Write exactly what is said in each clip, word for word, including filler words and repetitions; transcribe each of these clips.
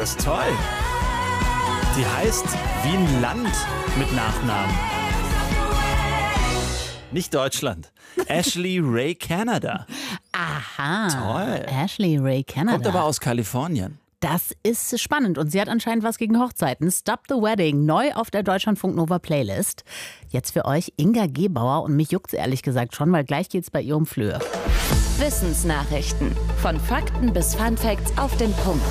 Das ist toll. Die heißt wie ein Land mit Nachnamen. Nicht Deutschland. Ashley Ray Canada. Aha. Toll. Ashley Ray Canada. Kommt aber aus Kalifornien. Das ist spannend und sie hat anscheinend was gegen Hochzeiten. Stop the Wedding, neu auf der Deutschlandfunk Nova Playlist. Jetzt für euch Inga Gebauer und mich juckt's ehrlich gesagt schon, weil gleich geht's bei ihr um Flöhe. Wissensnachrichten. Von Fakten bis Funfacts auf den Punkt.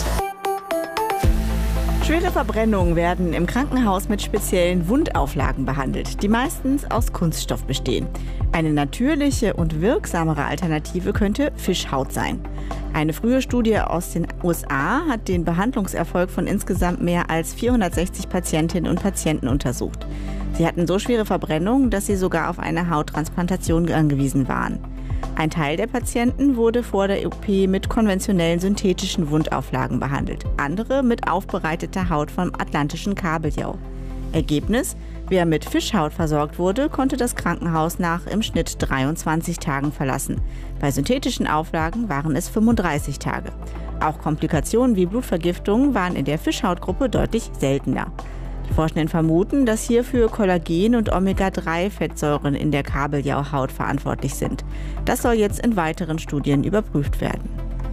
Schwere Verbrennungen werden im Krankenhaus mit speziellen Wundauflagen behandelt, die meistens aus Kunststoff bestehen. Eine natürliche und wirksamere Alternative könnte Fischhaut sein. Eine frühe Studie aus den U S A hat den Behandlungserfolg von insgesamt mehr als vierhundertsechzig Patientinnen und Patienten untersucht. Sie hatten so schwere Verbrennungen, dass sie sogar auf eine Hauttransplantation angewiesen waren. Ein Teil der Patienten wurde vor der O P mit konventionellen synthetischen Wundauflagen behandelt, andere mit aufbereiteter Haut vom atlantischen Kabeljau. Ergebnis: Wer mit Fischhaut versorgt wurde, konnte das Krankenhaus nach im Schnitt dreiundzwanzig Tagen verlassen. Bei synthetischen Auflagen waren es fünfunddreißig Tage. Auch Komplikationen wie Blutvergiftungen waren in der Fischhautgruppe deutlich seltener. Die Forschenden vermuten, dass hierfür Kollagen und Omega drei Fettsäuren in der Kabeljauhaut verantwortlich sind. Das soll jetzt in weiteren Studien überprüft werden.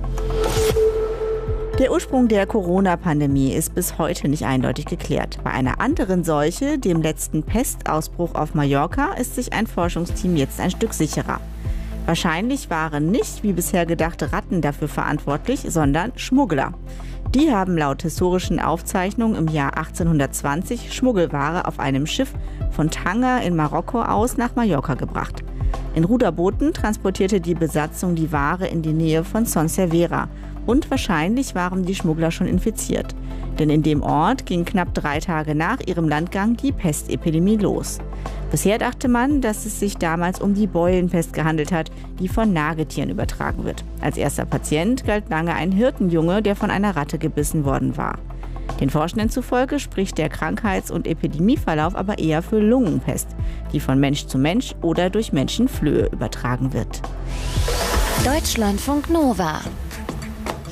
Der Ursprung der Corona-Pandemie ist bis heute nicht eindeutig geklärt. Bei einer anderen Seuche, dem letzten Pestausbruch auf Mallorca, ist sich ein Forschungsteam jetzt ein Stück sicherer. Wahrscheinlich waren nicht, wie bisher gedacht, Ratten dafür verantwortlich, sondern Schmuggler. Die haben laut historischen Aufzeichnungen im Jahr achtzehnhundertzwanzig Schmuggelware auf einem Schiff von Tanger in Marokko aus nach Mallorca gebracht. In Ruderbooten transportierte die Besatzung die Ware in die Nähe von Son Servera. Und wahrscheinlich waren die Schmuggler schon infiziert. Denn in dem Ort ging knapp drei Tage nach ihrem Landgang die Pestepidemie los. Bisher dachte man, dass es sich damals um die Beulenpest gehandelt hat, die von Nagetieren übertragen wird. Als erster Patient galt lange ein Hirtenjunge, der von einer Ratte gebissen worden war. Den Forschenden zufolge spricht der Krankheits- und Epidemieverlauf aber eher für Lungenpest, die von Mensch zu Mensch oder durch Menschenflöhe übertragen wird. Deutschlandfunk Nova.